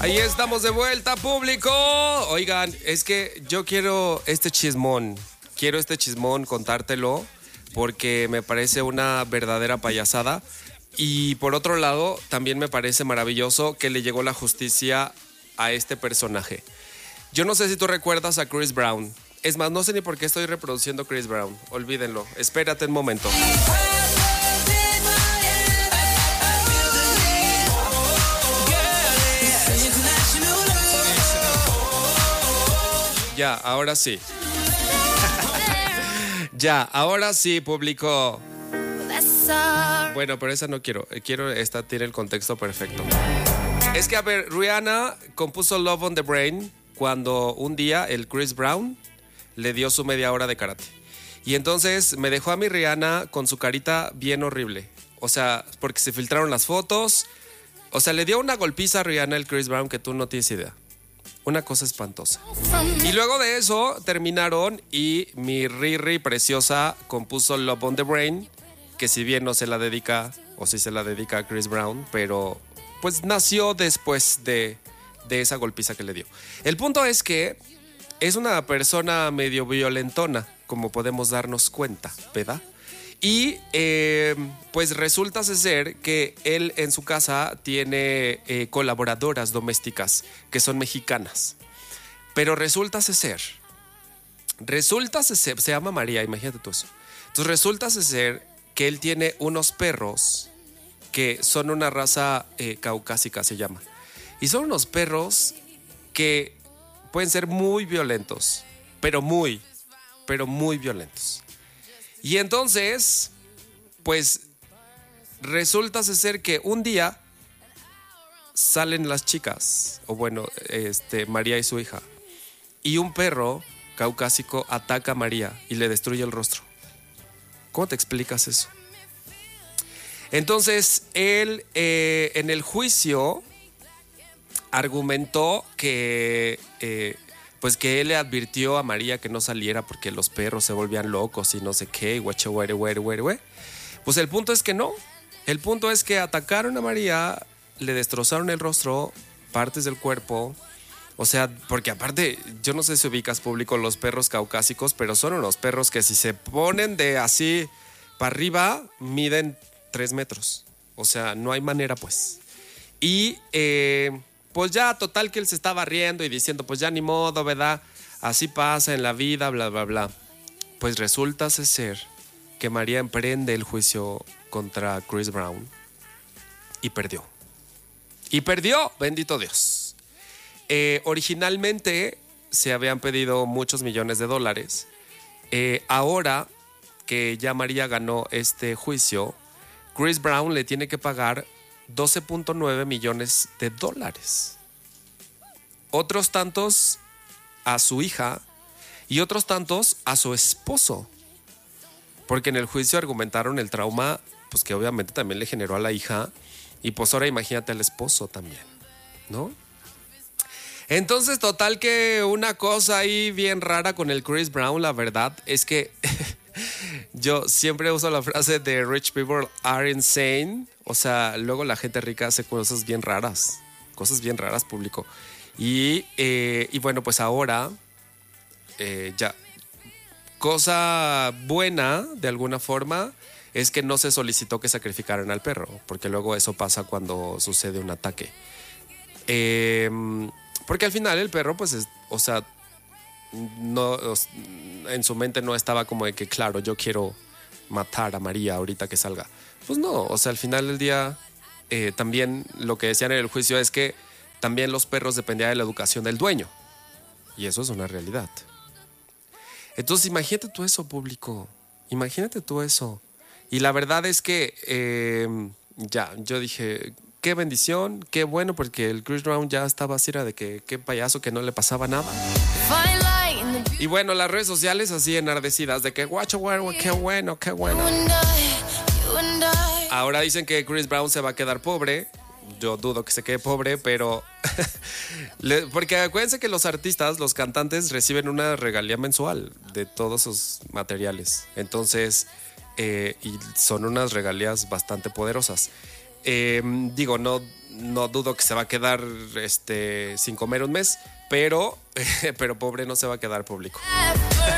Ahí estamos de vuelta, público. Oigan, es que yo quiero este chismón contártelo porque me parece una verdadera payasada. Y por otro lado, también me parece maravilloso que le llegó la justicia a este personaje. Yo no sé si tú recuerdas a Chris Brown. Es más, no sé ni por qué estoy reproduciendo Chris Brown. Olvídenlo. Espérate un momento. Ya, ahora sí. Ya, ahora sí, público. Bueno, pero esa no quiero. Quiero esta, tiene el contexto perfecto. Es que, a ver, Rihanna compuso Love on the Brain cuando un día el Chris Brown le dio su media hora de karate. Y entonces me dejó a mi Rihanna con su carita bien horrible. O sea, porque se filtraron las fotos. O sea, le dio una golpiza a Rihanna el Chris Brown que tú no tienes idea. Una cosa espantosa. Y luego de eso terminaron y mi Riri preciosa compuso Love on the Brain, que si bien no se la dedica, o sí se la dedica a Chris Brown, pero pues nació después de esa golpiza que le dio. El punto es que es una persona medio violentona, como podemos darnos cuenta, ¿verdad? Y pues resulta ser que él en su casa tiene colaboradoras domésticas que son mexicanas. Pero resulta ser, se llama María, imagínate tú eso. Entonces resulta ser que él tiene unos perros que son una raza caucásica, se llama. Y son unos perros que pueden ser muy violentos, pero muy violentos. Y entonces, pues resulta ser que un día salen las chicas, o bueno, María y su hija, y un perro caucásico ataca a María y le destruye el rostro. ¿Cómo te explicas eso? Entonces, él en el juicio argumentó que pues que él le advirtió a María que no saliera porque los perros se volvían locos y no sé qué, pues el punto es que no. El punto es que atacaron a María, le destrozaron el rostro, partes del cuerpo. O sea, porque aparte, yo no sé si ubicas, público, los perros caucásicos, pero son unos perros que si se ponen de así para arriba, miden 3 metros. O sea, no hay manera, pues. Y pues ya, total que él se estaba riendo y diciendo, pues ya ni modo, ¿verdad? Así pasa en la vida, bla, bla, bla. Pues resulta ser que María emprende el juicio contra Chris Brown y perdió. Y perdió, bendito Dios. Originalmente se habían pedido muchos millones de dólares. Ahora que ya María ganó este juicio, Chris Brown le tiene que pagar 12.9 millones de dólares. Otros tantos a su hija y otros tantos a su esposo. Porque en el juicio argumentaron el trauma, pues que obviamente también le generó a la hija. Y pues ahora imagínate al esposo también, ¿no? Entonces, total que una cosa ahí bien rara con el Chris Brown, la verdad, es que yo siempre uso la frase de rich people are insane. O sea, luego la gente rica hace cosas bien raras, público. Y bueno, pues ahora ya, cosa buena de alguna forma es que no se solicitó que sacrificaran al perro, porque luego eso pasa cuando sucede un ataque. Porque al final el perro, pues, o sea, no, en su mente no estaba como de que, claro, yo quiero matar a María ahorita que salga. Pues no, o sea, al final del día, también lo que decían en el juicio es que también los perros dependían de la educación del dueño. Y eso es una realidad. Entonces, imagínate tú eso, público. Imagínate tú eso. Y la verdad es que, ya, yo dije, qué bendición, qué bueno, porque el Chris Brown ya estaba así, era de que qué payaso, que no le pasaba nada. Y bueno, las redes sociales así enardecidas de que guacho, qué bueno, qué bueno. Ahora dicen que Chris Brown se va a quedar pobre. Yo dudo que se quede pobre, pero porque acuérdense que los artistas, los cantantes reciben una regalía mensual de todos sus materiales. Entonces, y son unas regalías bastante poderosas. Digo, no no dudo que se va a quedar sin comer un mes, pero pobre no se va a quedar público.